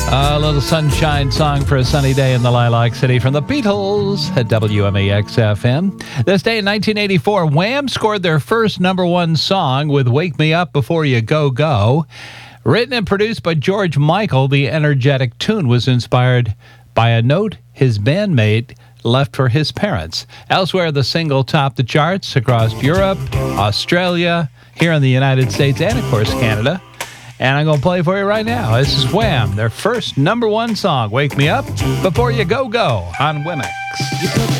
A little sunshine song for a sunny day in the Lilac City from the Beatles at WMEX-FM. This day in 1984, Wham scored their first number one song with Wake Me Up Before You Go Go. Written and produced by George Michael, the energetic tune was inspired by a note his bandmate left for his parents. Elsewhere, the single topped the charts across Europe, Australia, here in the United States, and, of course, Canada. And I'm going to play for you right now. This is Wham, their first number one song, Wake Me Up Before You Go Go on WMEX.